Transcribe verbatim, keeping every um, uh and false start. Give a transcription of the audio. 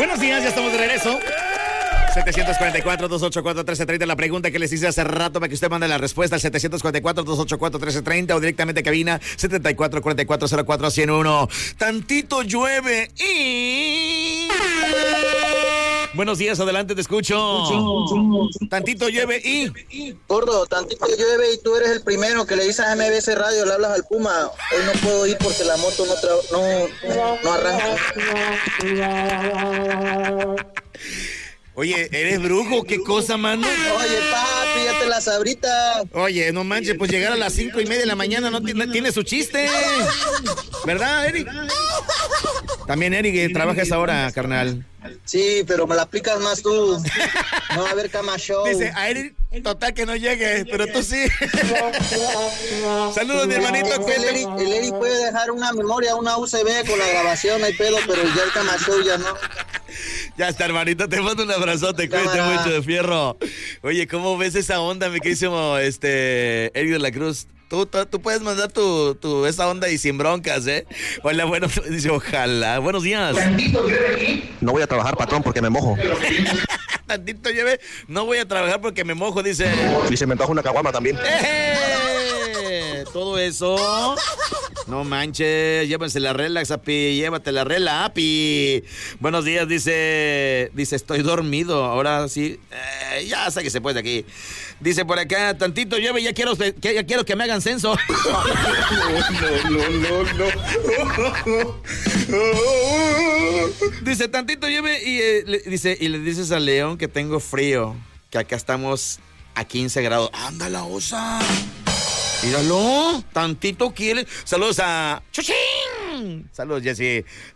Buenos días, ya estamos de regreso. setecientos cuarenta y cuatro, doscientos ochenta y cuatro, trece treinta, la pregunta que les hice hace rato para que usted mande la respuesta al setecientos cuarenta y cuatro, doscientos ochenta y cuatro, trece treinta o directamente a cabina setenta y cuatro cuarenta y cuatro cero cuatro ciento uno. Tantito llueve y... Buenos días, adelante, te escucho. Tantito llueve y... Gordo, tantito llueve y tú eres el primero que le dices a M B C Radio, le hablas al Puma. Hoy no puedo ir porque la moto no, tra- no, no arranca. Oye, ¿eres brujo? ¿Qué cosa, mano? Oye, papi, ya te las ahorita. Oye, no manches, pues llegar a las cinco y media de la mañana no tiene, tiene su chiste. ¿Verdad, Eric? También Eric trabaja a esa hora, carnal. Sí, pero me la aplicas más tú. No va a haber cama show. Dice, a Eric, total que no llegue, pero tú sí. Saludos, mi hermanito. El Eric, el Eric puede dejar una memoria, una U S B con la grabación, no hay pedo, pero ya el cama show ya no. Ya está, hermanito, te mando un abrazote, cuídate mucho de fierro. Oye, ¿cómo ves esa onda, mi querísimo este, Eric de la Cruz? Tú, tú, tú puedes mandar tu, tu esa onda y sin broncas, ¿eh? Hola, bueno, dice, ojalá. Buenos días. No voy a trabajar, patrón, porque me mojo. Tantito llueve, no voy a trabajar porque me mojo, dice. Y se me antoja una caguama también. ¡Eh! Todo eso. No manches, llévense la relax, api, llévate la relax, api. Buenos días, dice, dice, estoy dormido, ahora sí, eh, ya sé que se puede aquí. Dice por acá, tantito llueve, ya quiero, ya quiero que me hagan censo. No, no, no, no, no. Dice, tantito llueve y eh, le, dice, y le dices a León que tengo frío, que acá estamos a quince grados. ¡Anda la osa! Míralo, tantito quiere. Saludos a Chuchín. Saludos, Jessy.